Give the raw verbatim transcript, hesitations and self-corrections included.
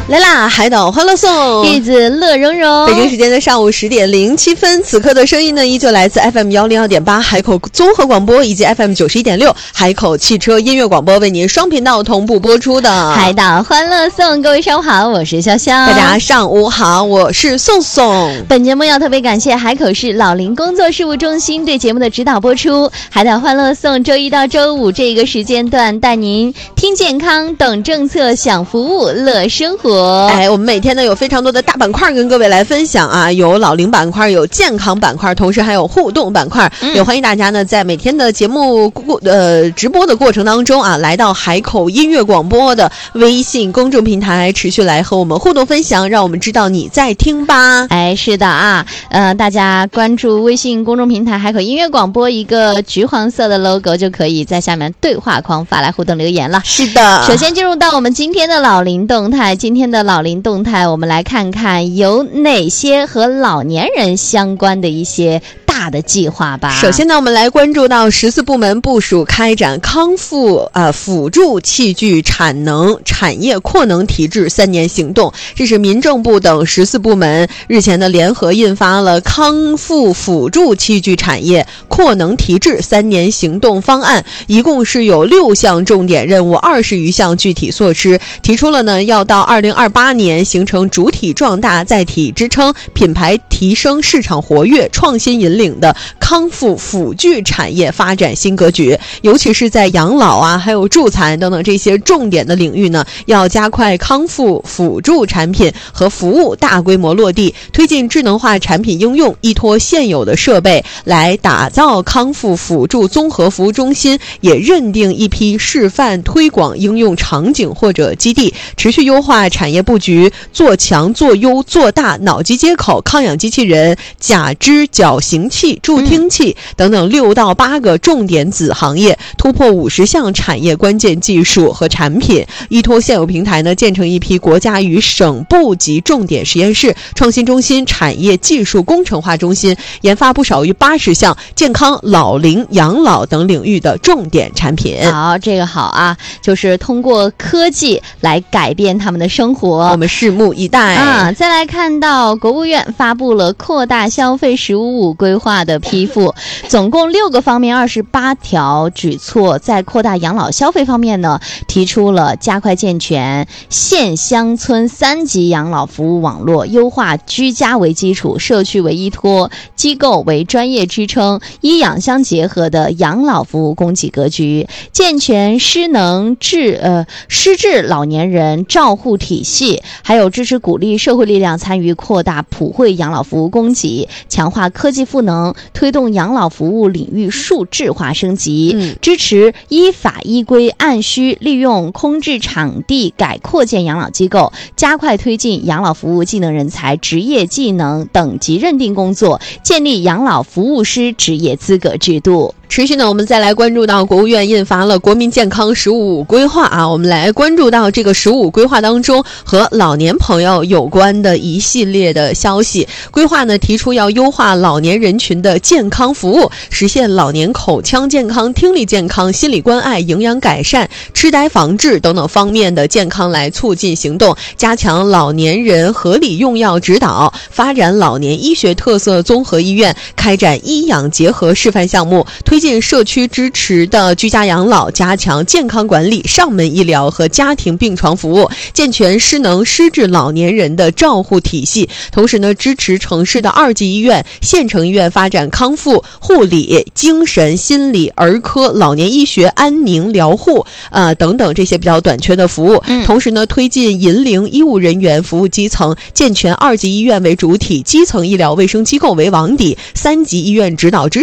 来啦！海岛欢乐颂， 日子乐融融。 北京时间的上午十点零七分，此刻的声音呢，依旧来自 F M 幺零二点八海口综合广播以及 F M 九十一点六海口汽车音乐广播，为您双频道同步播出的海岛欢乐颂。各位上午好，我是潇潇。 大家上午好，我是宋宋。 本节目要特别感谢海口市老龄工作事务中心对节目的指导播出。海岛欢乐颂周一到周五这个时间段，带您听健康、懂政策、享服务、乐生活。 哎，我们每天呢有非常多的大板块跟各位来分享啊，有老龄板块，有健康板块，同时还有互动板块。嗯、也欢迎大家呢在每天的节目呃直播的过程当中啊，来到海口音乐广播的微信公众平台，持续来和我们互动分享，让我们知道你在听吧。 哎，是的啊，呃，大家关注微信公众平台海口音乐广播，一个橘黄色的 logo 就可以在下面对话框发来互动留言了。 是的， 首先进入到我们今天的老龄动态，今天的老龄动态，我们来看看有哪些和老年人相关的一些大的计划吧。 首先呢，我们来关注到十四部门部署开展康复呃辅助器具产能产业扩能提质三年行动。这是民政部等十四部门日前的联合印发了康复辅助器具产业扩能提质三年行动方案，一共是有六项重点任务，二十余项具体措施，提出了呢要到二零二八年形成主体壮大、载体支撑、品牌提升、市场活跃、创新引领的康复辅具产业发展新格局。尤其是在养老啊，还有助残等等这些重点的领域呢，要加快康复辅助产品和服务大规模落地，推进智能化产品应用，依托现有的设备来打造康复辅助综合服务中心，也认定一批示范推广应用场景或者基地，持续优化产业布局，做强做优做大脑机接口、抗氧机器人、假肢矫形器、助听器等等六到八个重点子行业，突破五十项产业关键技术和产品，依托现有平台呢，建成一批国家与省部级重点实验室、创新中心、产业技术工程化中心，研发不少于八十项健康、老龄、养老等领域的重点产品。 好，这个好啊，就是通过科技来改变他们的生活， 我们拭目以待啊！再来看到国务院发布了扩大消费“十五五”规划的批复，总共六个方面，二十八条举措。在扩大养老消费方面呢，提出了加快健全县乡村三级养老服务网络，优化居家为基础、社区为依托、机构为专业支撑、医养相结合的养老服务供给格局，健全失能治呃失智老年人照护体系，还有支持鼓励社会力量参与扩大普惠养老服务供给，强化科技赋能，推动养老服务领域数字化升级，嗯、支持依法依规按需利用空置场地改扩建养老机构，加快推进养老服务技能人才职业技能等级认定工作，建立养老服务师职业资格制度。 持续呢，我们再来关注到国务院印发了国民健康“十五五”规划啊，我们来关注到这个“十五五”规划当中和老年朋友有关的一系列的消息。规划呢提出要优化老年人群的健康服务，实现老年口腔健康、听力健康、心理关爱、营养改善、痴呆防治等等方面的健康来促进行动，加强老年人合理用药指导，发展老年医学特色综合医院，开展医养结合示范项目，推进社区支持的居家养老，加强健康管理、上门医疗和家庭病床服务，健全失能失智老年人的照护体系。同时呢，支持城市的二级医院、县城医院发展康复、护理、精神、心理、儿科、老年医学、安宁疗护呃等等这些比较短缺的服务。嗯、同时呢，推进银龄医务人员服务基层，健全二级医院为主体、基层医疗卫生机构为网底、三级医院指导支